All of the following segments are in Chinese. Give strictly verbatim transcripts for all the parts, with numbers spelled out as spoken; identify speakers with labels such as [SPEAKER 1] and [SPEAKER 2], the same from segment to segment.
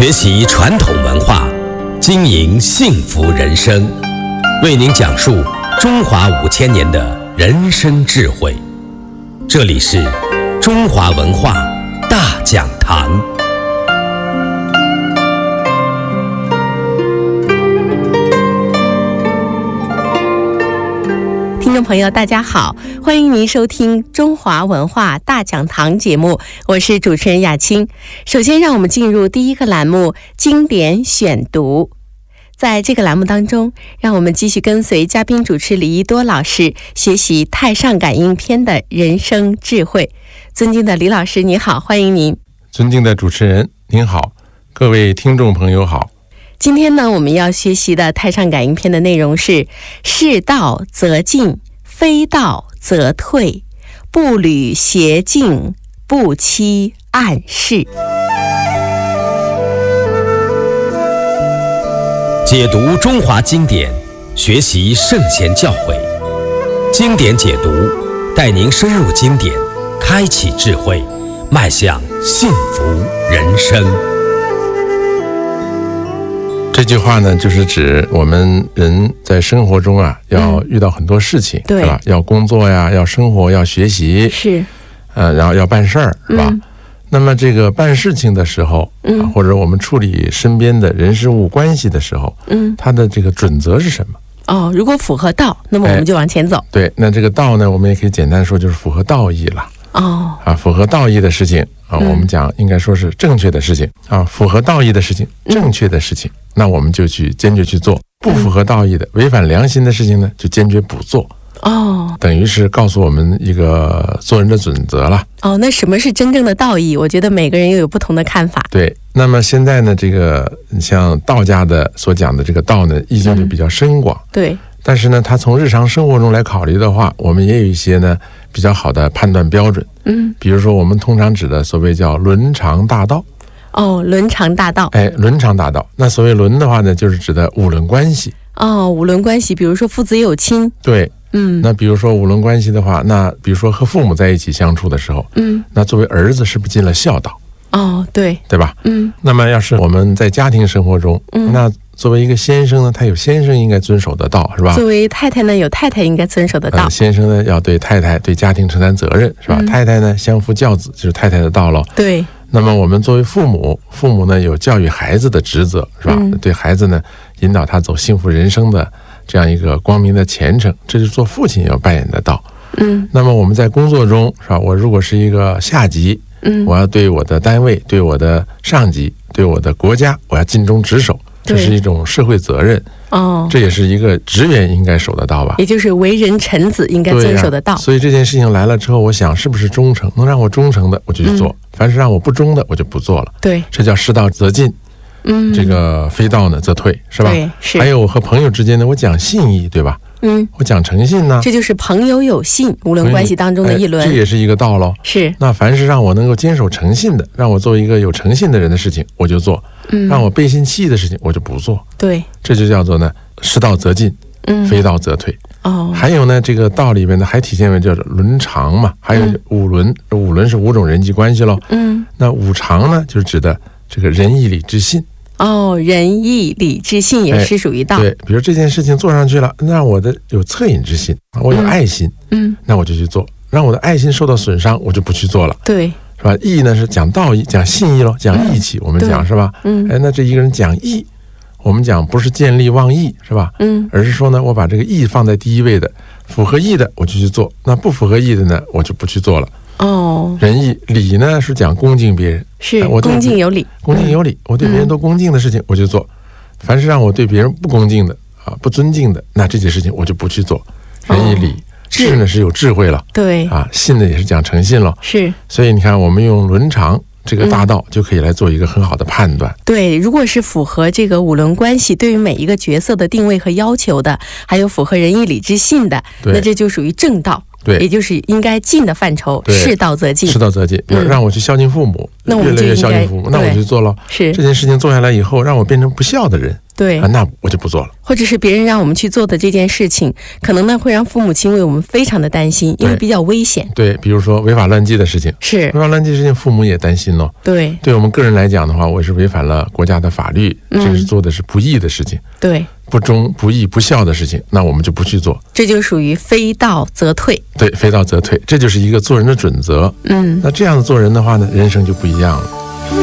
[SPEAKER 1] 学习传统文化，经营幸福人生，为您讲述中华五千年的人生智慧。这里是中华文化大讲堂。
[SPEAKER 2] 听众朋友大家好，欢迎您收听中华文化大讲堂节目，我是主持人雅青。首先让我们进入第一个栏目，经典选读。在这个栏目当中，让我们继续跟随嘉宾主持李一多老师学习太上感应篇的人生智慧。尊敬的李老师你好，欢迎您。
[SPEAKER 3] 尊敬的主持人您好，各位听众朋友好。
[SPEAKER 2] 今天呢，我们要学习的太上感应篇的内容是是道则进，非道则退，不履邪径，不欺暗室。
[SPEAKER 1] 解读中华经典，学习圣贤教诲，经典解读带您深入经典，开启智慧，迈向幸福人生。
[SPEAKER 3] 这句话呢，就是指我们人在生活中啊，要遇到很多事情，
[SPEAKER 2] 对
[SPEAKER 3] 是吧？要工作呀，要生活，要学习，
[SPEAKER 2] 是，
[SPEAKER 3] 呃，然后要办事儿，是吧？
[SPEAKER 2] 嗯
[SPEAKER 3] 那么这个办事情的时候，
[SPEAKER 2] 嗯
[SPEAKER 3] 啊，或者我们处理身边的人事物关系的时候，
[SPEAKER 2] 嗯，
[SPEAKER 3] 它的这个准则是什么？
[SPEAKER 2] 哦，如果符合道，那么我们就往前走。
[SPEAKER 3] 对，那这个道呢，我们也可以简单说，就是符合道义了。
[SPEAKER 2] 哦，
[SPEAKER 3] 啊，符合道义的事情啊，
[SPEAKER 2] 嗯
[SPEAKER 3] 我们讲应该说是正确的事情啊，符合道义的事情，正确的事情，那我们就去坚决去做；不符合道义的、违反良心的事情呢，就坚决不做。
[SPEAKER 2] 哦，
[SPEAKER 3] 等于是告诉我们一个做人的准则了。
[SPEAKER 2] 哦，那什么是真正的道义？我觉得每个人又有不同的看法。
[SPEAKER 3] 对，那么现在呢，这个像道家的所讲的这个道呢，意境就比较深广。
[SPEAKER 2] 对，
[SPEAKER 3] 但是呢，它从日常生活中来考虑的话，我们也有一些呢比较好的判断标准。
[SPEAKER 2] 嗯，
[SPEAKER 3] 比如说我们通常指的所谓叫伦常大道。
[SPEAKER 2] 哦，伦常大道。
[SPEAKER 3] 哎，伦常大道。那所谓伦的话呢，就是指的五伦关系。
[SPEAKER 2] 哦，五伦关系，比如说父子有亲。
[SPEAKER 3] 对，
[SPEAKER 2] 嗯，
[SPEAKER 3] 那比如说五伦关系的话，那比如说和父母在一起相处的时候，
[SPEAKER 2] 嗯，
[SPEAKER 3] 那作为儿子是不是尽了孝道？
[SPEAKER 2] 哦，对，
[SPEAKER 3] 对吧？
[SPEAKER 2] 嗯，
[SPEAKER 3] 那么要是我们在家庭生活中，
[SPEAKER 2] 嗯
[SPEAKER 3] 那作为一个先生呢，他有先生应该遵守的道，是吧？
[SPEAKER 2] 作为太太呢，有太太应该遵守的道。
[SPEAKER 3] 呃、先生呢要对太太对家庭承担责任，是吧？
[SPEAKER 2] 嗯
[SPEAKER 3] 太太呢相夫教子，就是太太的道喽。
[SPEAKER 2] 对，
[SPEAKER 3] 那么我们作为父母，父母呢有教育孩子的职责，是吧？
[SPEAKER 2] 嗯
[SPEAKER 3] 对孩子呢引导他走幸福人生的这样一个光明的前程，这是做父亲要扮演的道。
[SPEAKER 2] 嗯
[SPEAKER 3] 那么我们在工作中，是吧？我如果是一个下级，
[SPEAKER 2] 嗯，
[SPEAKER 3] 我要对我的单位、对我的上级、对我的国家，我要尽忠职守，这
[SPEAKER 2] 对
[SPEAKER 3] 是一种社会责任，
[SPEAKER 2] 哦，
[SPEAKER 3] 这也是一个职员应该守的道吧？
[SPEAKER 2] 也就是为人臣子应该遵守的道。
[SPEAKER 3] 对呀，所以这件事情来了之后，我想是不是忠诚，能让我忠诚的我就去做，
[SPEAKER 2] 嗯
[SPEAKER 3] 凡是让我不忠的我就不做了。
[SPEAKER 2] 对，
[SPEAKER 3] 这叫是道则进，
[SPEAKER 2] 嗯，
[SPEAKER 3] 这个非道呢则退，是吧？
[SPEAKER 2] 对，是。
[SPEAKER 3] 还有我和朋友之间呢，我讲信义，对吧？
[SPEAKER 2] 嗯，
[SPEAKER 3] 我讲诚信呢，
[SPEAKER 2] 这就是朋友有信，五伦关系当中的一轮。
[SPEAKER 3] 哎这也是一个道喽。
[SPEAKER 2] 是，
[SPEAKER 3] 那凡是让我能够坚守诚信的，让我做一个有诚信的人的事情，我就做；
[SPEAKER 2] 嗯，
[SPEAKER 3] 让我背信弃义的事情，我就不做。
[SPEAKER 2] 对，
[SPEAKER 3] 这就叫做呢，是道则进，
[SPEAKER 2] 嗯，
[SPEAKER 3] 非道则退。
[SPEAKER 2] 哦，
[SPEAKER 3] 还有呢，这个道里面呢，还体现为叫做伦常嘛，还有五伦，这五伦是五种人际关系喽。
[SPEAKER 2] 嗯，
[SPEAKER 3] 那五常呢，就是指的这个仁义礼智信。
[SPEAKER 2] 哦，仁义礼智信也是属于道。
[SPEAKER 3] 对，比如这件事情做上去了，那我的有恻隐之心，我有爱心，
[SPEAKER 2] 嗯，
[SPEAKER 3] 那我就去做；让我的爱心受到损伤，我就不去做了。
[SPEAKER 2] 对，
[SPEAKER 3] 是吧？义呢是讲道义，讲信义喽，讲义气。我们讲是吧？
[SPEAKER 2] 嗯，
[SPEAKER 3] 哎，那这一个人讲义，我们讲不是见利忘义，是吧？
[SPEAKER 2] 嗯，
[SPEAKER 3] 而是说呢，我把这个义放在第一位的，符合义的我就去做，那不符合义的呢，我就不去做了。
[SPEAKER 2] 哦，
[SPEAKER 3] 仁义礼呢是讲恭敬别人，
[SPEAKER 2] 是
[SPEAKER 3] 哎我对
[SPEAKER 2] 恭敬有礼，
[SPEAKER 3] 恭敬有礼，我对别人都恭敬的事情我就做，凡是让我对别人不恭敬的啊、不尊敬的，那这些事情我就不去做。仁义礼智呢是有智慧了，
[SPEAKER 2] 对，
[SPEAKER 3] 啊，信呢也是讲诚信了。
[SPEAKER 2] 是，
[SPEAKER 3] 所以你看，我们用伦常这个大道就可以来做一个很好的判断。
[SPEAKER 2] 对，如果是符合这个五伦关系对于每一个角色的定位和要求的，还有符合仁义礼智信的，
[SPEAKER 3] 对
[SPEAKER 2] 那这就属于正道。
[SPEAKER 3] 对，
[SPEAKER 2] 也就是应该进的范畴，
[SPEAKER 3] 对
[SPEAKER 2] 是道则进，
[SPEAKER 3] 是道则进。比如让我去孝敬父母，
[SPEAKER 2] 那我们就
[SPEAKER 3] 越来越孝敬父母，那我就做了。
[SPEAKER 2] 是
[SPEAKER 3] 这件事情做下来以后，让我变成不孝的人，
[SPEAKER 2] 对
[SPEAKER 3] 啊，那我就不做了。
[SPEAKER 2] 或者是别人让我们去做的这件事情，可能呢会让父母亲为我们非常的担心，因为比较危险。
[SPEAKER 3] 对，比如说违法乱纪的事情，
[SPEAKER 2] 是
[SPEAKER 3] 违法乱纪的事情，父母也担心咯。
[SPEAKER 2] 对，
[SPEAKER 3] 对我们个人来讲的话，我是违反了国家的法律，这是做的是不义的事情，
[SPEAKER 2] 对，
[SPEAKER 3] 不忠不义不孝的事情，那我们就不去做，
[SPEAKER 2] 这就属于非道则退。
[SPEAKER 3] 对，非道则退，这就是一个做人的准则。
[SPEAKER 2] 嗯，
[SPEAKER 3] 那这样子做人的话呢，人生就不一样了。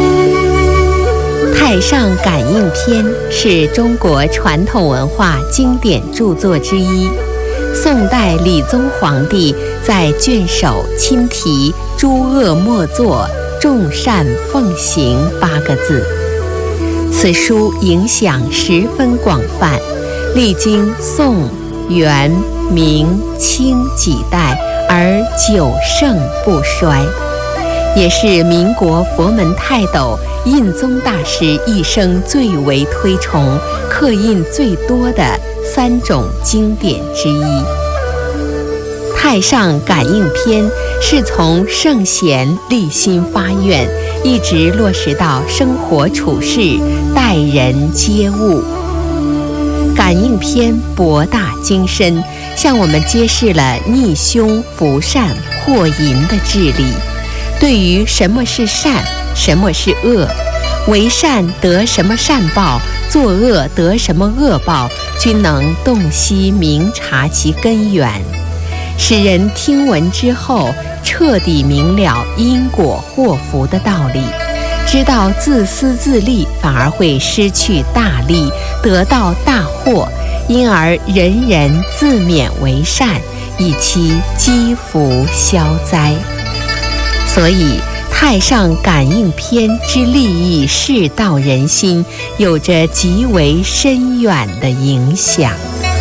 [SPEAKER 2] 《太上感应篇》是中国传统文化经典著作之一，宋代理宗皇帝在卷首亲题“诸恶莫作，众善奉行”八个字。此书影响十分广泛，历经宋、元、明、清几代而久盛不衰，也是民国佛门泰斗印宗大师一生最为推崇、刻印最多的三种经典之一。《太上感应篇》是从圣贤立心发愿，一直落实到生活处事、待人接物。感应篇博大精深，向我们揭示了逆凶伏善祸淫的治理，对于什么是善，什么是恶，为善得什么善报，作恶得什么恶报，均能洞悉明察其根源，使人听闻之后彻底明了因果祸福的道理，知道自私自利反而会失去大利，得到大祸，因而人人自勉为善，以期积福消灾。所以《太上感应篇》之利益世道人心，有着极为深远的影响。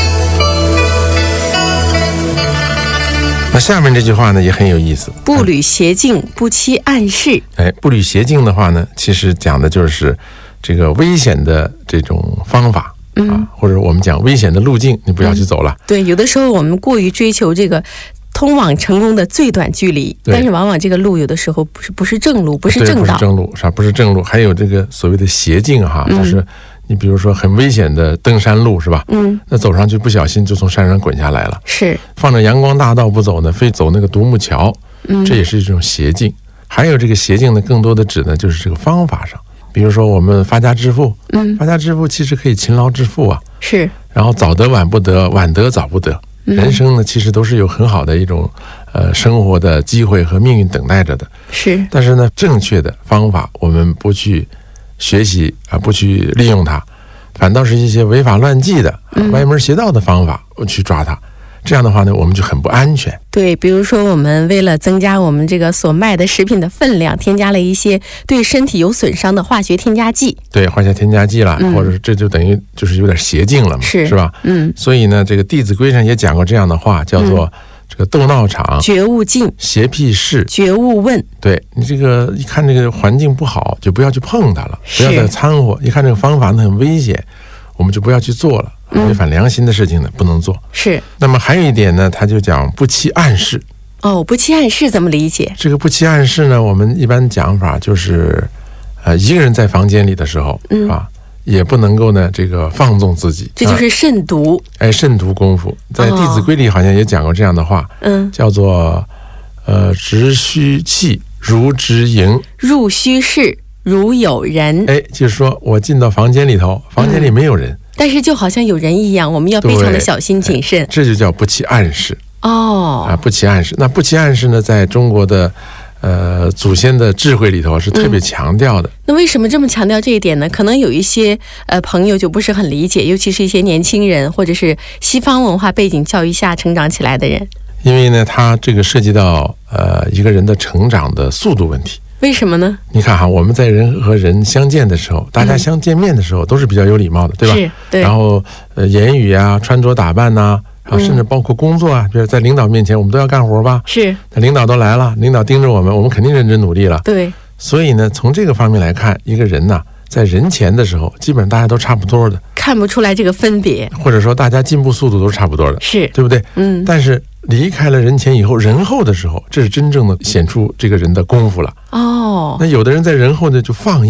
[SPEAKER 3] 那下面这句话呢也很有意思，
[SPEAKER 2] 不履邪径，不欺暗室。
[SPEAKER 3] 哎，不履邪径的话呢，其实讲的就是这个危险的这种方法、嗯、啊，或者我们讲危险的路径，你不要去走了、嗯。对，
[SPEAKER 2] 有的时候我们过于追求这个通往成功的最短距离，但是往往这个路有的时候不是不是正路，不是正道，
[SPEAKER 3] 不是正路，是不是正路？还有这个所谓的邪径哈，嗯、就是你比如说很危险的登山路是吧？嗯，那走上去不小心就从山上滚下来了。
[SPEAKER 2] 是，
[SPEAKER 3] 放着阳光大道不走呢，非走那个独木桥，嗯，这也是一种邪径。还有这个邪径呢，更多的指呢就是这个方法上，比如说我们发家致富，嗯，发家致富其实可以勤劳致富啊，
[SPEAKER 2] 是，
[SPEAKER 3] 然后早得晚不得，晚得早不得。人生呢，其实都是有很好的一种，呃，生活的机会和命运等待着的。
[SPEAKER 2] 是，
[SPEAKER 3] 但是呢，正确的方法我们不去学习啊，不去利用它，反倒是一些违法乱纪的、啊、歪门邪道的方法，我去抓它。这样的话呢，我们就很不安全。
[SPEAKER 2] 对，比如说我们为了增加我们这个所卖的食品的分量，添加了一些对身体有损伤的化学添加剂。
[SPEAKER 3] 对，化学添加剂了、嗯，或者是这就等于就是有点邪径了嘛，
[SPEAKER 2] 是
[SPEAKER 3] 是吧？嗯。所以呢，这个《弟子规》上也讲过这样的话，叫做、嗯、这个斗闹场
[SPEAKER 2] 觉悟境，
[SPEAKER 3] 邪僻事
[SPEAKER 2] 觉悟问。
[SPEAKER 3] 对，你这个一看这个环境不好，就不要去碰它了，不要再掺和。一看这个方法呢很危险，我们就不要去做了。违反良心的事情呢，不能做。
[SPEAKER 2] 是。
[SPEAKER 3] 那么还有一点呢，他就讲不欺暗室。
[SPEAKER 2] 哦，不欺暗室怎么理解？
[SPEAKER 3] 这个不欺暗室呢，我们一般讲法就是，呃，一个人在房间里的时候，嗯、啊，也不能够呢这个放纵自己，
[SPEAKER 2] 这就是慎独。
[SPEAKER 3] 啊、哎，慎独功夫，在《弟子规》里好像也讲过这样的话，嗯，叫做呃，直虚气如直营，
[SPEAKER 2] 入虚室如有人。
[SPEAKER 3] 哎，就是说我进到房间里头，房间里没有人。嗯，
[SPEAKER 2] 但是就好像有人一样，我们要非常的小心谨慎。
[SPEAKER 3] 这就叫不欺暗室
[SPEAKER 2] 哦
[SPEAKER 3] 啊，不欺暗室。那不欺暗室呢，在中国的呃祖先的智慧里头是特别强调的。
[SPEAKER 2] 嗯、那为什么这么强调这一点呢？可能有一些呃朋友就不是很理解，尤其是一些年轻人或者是西方文化背景教育下成长起来的人。
[SPEAKER 3] 因为呢，它这个涉及到呃一个人的成长的速度问题。
[SPEAKER 2] 为什么呢？
[SPEAKER 3] 你看哈，我们在人和人相见的时候，大家相见面的时候都是比较有礼貌的，对吧？
[SPEAKER 2] 是，对。
[SPEAKER 3] 然后呃，言语啊，穿着打扮呐、啊，然后甚至包括工作啊，比如在领导面前，我们都要干活吧？
[SPEAKER 2] 是。
[SPEAKER 3] 那领导都来了，领导盯着我们，我们肯定认真努力了。
[SPEAKER 2] 对。
[SPEAKER 3] 所以呢，从这个方面来看，一个人呐，在人前的时候，基本上大家都差不多的，
[SPEAKER 2] 看不出来这个分别，
[SPEAKER 3] 或者说大家进步速度都是差不多的，
[SPEAKER 2] 是
[SPEAKER 3] 对不对？
[SPEAKER 2] 嗯。
[SPEAKER 3] 但是离开了人前以后，人后的时候，这是真正的显出这个人的功夫了。哦。那有的人在人后呢就放逸了，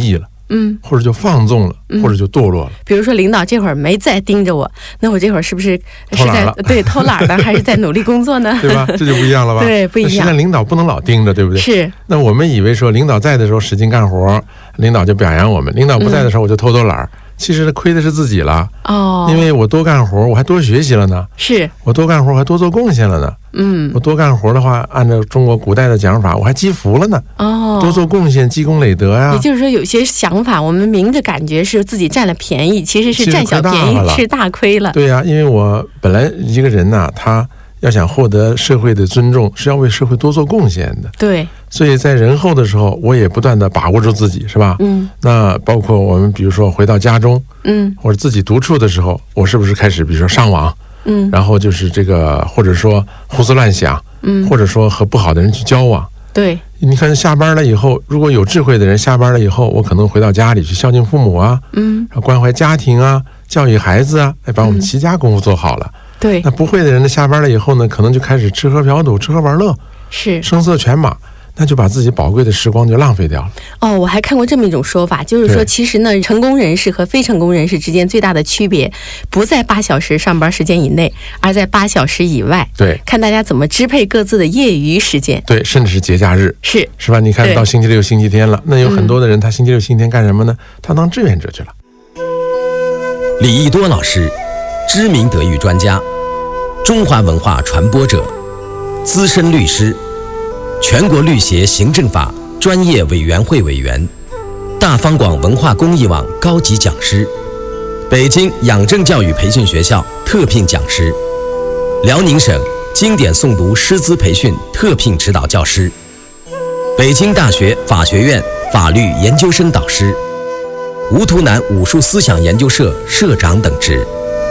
[SPEAKER 2] 嗯，
[SPEAKER 3] 或者就放纵了，
[SPEAKER 2] 嗯
[SPEAKER 3] 或者就堕落了。
[SPEAKER 2] 比如说领导这会儿没再盯着我，那我这会儿是不是是在
[SPEAKER 3] 偷懒了
[SPEAKER 2] 对偷懒呢，还是在努力工作呢？
[SPEAKER 3] 对吧？这就不一样了吧？
[SPEAKER 2] 对，不一样。
[SPEAKER 3] 实际上领导不能老盯着，对不对？
[SPEAKER 2] 是。
[SPEAKER 3] 那我们以为说领导在的时候使劲干活，领导就表扬我们；领导不在的时候我就偷偷懒。嗯，其实亏的是自己了哦，因为我多干活，我还多学习了呢。
[SPEAKER 2] 是
[SPEAKER 3] 我多干活，我还多做贡献了呢。嗯，我多干活的话，按照中国古代的讲法，我还积福了呢。哦，多做贡献，积功累德呀。
[SPEAKER 2] 也就是说，有些想法，我们明着感觉是自己占了便宜，其实是占小便宜，吃大亏了。
[SPEAKER 3] 对呀、啊，因为我本来一个人呐、啊，他要想获得社会的尊重，是要为社会多做贡献的。
[SPEAKER 2] 对。
[SPEAKER 3] 所以在人后的时候，我也不断的把握住自己，是吧？嗯。那包括我们，比如说回到家中，嗯，或者自己独处的时候，我是不是开始，比如说上网，嗯，然后就是这个，或者说胡思乱想，嗯，或者说和不好的人去交往。
[SPEAKER 2] 对。
[SPEAKER 3] 你看下班了以后，如果有智慧的人下班了以后，我可能回到家里去孝敬父母啊，嗯，关怀家庭啊，教育孩子啊，来把我们齐家功夫做好了。嗯、对。那不会的人呢，下班了以后呢，可能就开始吃喝嫖赌，吃喝玩乐，是声色犬马。那就把自己宝贵的时光就浪费掉了。
[SPEAKER 2] 哦，我还看过这么一种说法，就是说，其实呢，成功人士和非成功人士之间最大的区别，不在八小时上班时间以内，而在八小时以外。
[SPEAKER 3] 对，
[SPEAKER 2] 看大家怎么支配各自的业余时间。
[SPEAKER 3] 对，甚至是节假日。
[SPEAKER 2] 是
[SPEAKER 3] 是吧？你看到星期六、星期天了，那有很多的人，他星期六、星期天干什么呢？他当志愿者去了。
[SPEAKER 1] 李益多老师，知名德育专家，中华文化传播者，资深律师。全国律协行政法专业委员会委员，大方广文化公益网高级讲师，北京养正教育培训学校特聘讲师，辽宁省经典诵读师资培训特聘指导教师，北京大学法学院法律研究生导师，梧桐南武术思想研究社社长等职。